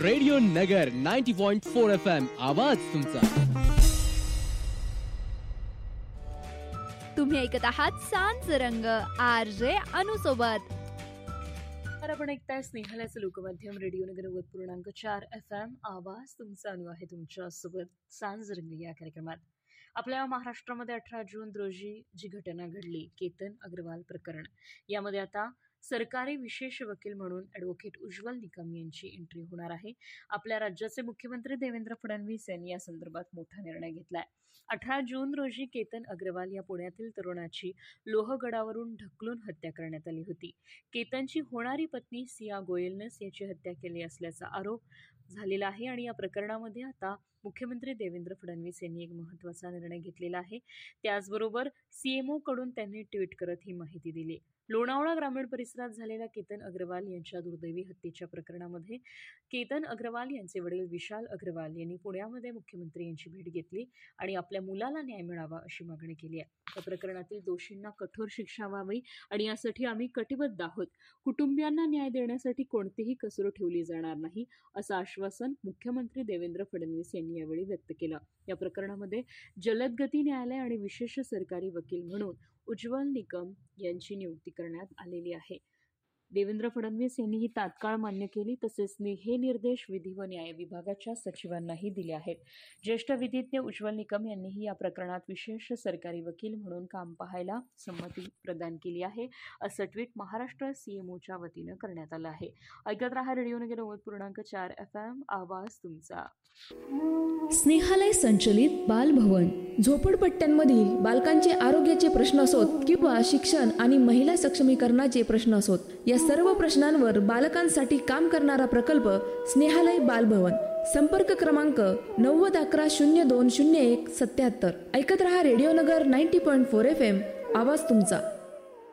Radio नगर 90.4 FM आवाज तुमचा. तुम्ही ऐकत आहात सांज रंग RJ अनु सोबत. तर आपण ऐकताय स्नेहालयाचं लोकमाध्यम रेडिओ नगर 90.4 FM आवाज तुमचा. अनु आहे तुमच्या सोबत सांज रंग या कार्यक्रमात. आपल्या महाराष्ट्रामध्ये 18 जून रोजी जी घटना घडली, केतन अग्रवाल प्रकरण, यामध्ये आता सरकारी विशेष वकील म्हणून ॲडव्होकेट उज्ज्वल निकम यांची एंट्री होणार आहे. आपल्या राज्याचे मुख्यमंत्री देवेंद्र फडणवीस यांनी या संदर्भात मोठा निर्णय घेतलाय. 18 जून रोजी केतन अग्रवाल या पुण्यातील तरुणाची लोहगडावरून ढकलून हत्या करण्यात आली होती. केतनची होणारी पत्नी सिया गोयलनंच याची हत्या केली असल्याचा आरोप झालेला आहे आणि या प्रकरणामध्ये आता मुख्यमंत्री देवेंद्र फडणवीस यांनी एक महत्त्वाचा निर्णय घेतलेला आहे. त्याचबरोबर CMO कडून त्यांनी ट्विट करत ही माहिती दिली. लोणावळा ग्रामीण परिसरात झालेल्या केतन अग्रवाल यांच्या दुर्दैवी हत्येच्या प्रकरणामध्ये केतन अग्रवाल यांचे वडील विशाल अग्रवाल यांनी पुण्यामध्ये मुख्यमंत्री यांची भेट घेतली आणि आपल्या मुलाला न्याय मिळावा अशी मागणी केली आहे. या प्रकरणातील दोषींना कठोर शिक्षा व्हावी आणि यासाठी आम्ही कटिबद्ध आहोत. कुटुंबियांना न्याय देण्यासाठी कोणतीही कसर ठेवली जाणार नाही असं आश्वासन मुख्यमंत्री देवेंद्र फडणवीस यांनी यावेळी व्यक्त केलं. या प्रकरणामध्ये जलदगती न्यायालय आणि विशेष सरकारी वकील म्हणून उज्ज्वल निकम यांची नियुक्ती करण्यात आलेली आहे. देवेंद्र फडणवीस यांनी ही तात्काळ मान्य केली. तसेच हे निर्देश विधी व न्याय विभागाच्या सचिवांनाही दिले आहेत. ज्येष्ठ विधिज्ञ उज्ज्वल निकम यांनीही या प्रकरणात विशेष सरकारी वकील म्हणून काम पाहायला संमती प्रदान केली आहे असं ट्विट महाराष्ट्र CMOच्या वतीनं करण्यात आलं आहे. ऐकत रहा रेडिओ नगर 90.4 FM आवाज तुमचा. स्नेहालय संचलित बालभवन. झोपडपट्ट्यांमधील बालकांचे आरोग्याचे प्रश्न असोत किंवा शिक्षण आणि महिला सक्षमीकरणाचे प्रश्न असोत, या सर्व प्रश्नांवर बालकांसाठी काम करणारा प्रकल्प स्नेहालय बालभवन. संपर्क क्रमांक 9011020177. ऐकत रहा रेडिओ नगर 90.4 FM आवाज तुमचा.